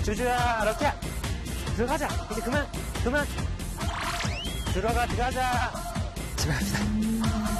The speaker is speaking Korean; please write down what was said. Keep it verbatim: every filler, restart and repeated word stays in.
주주야, 럭키야. 들어가자. 이제 그만, 그만. 들어가, 들어가자. 집에 갑시다.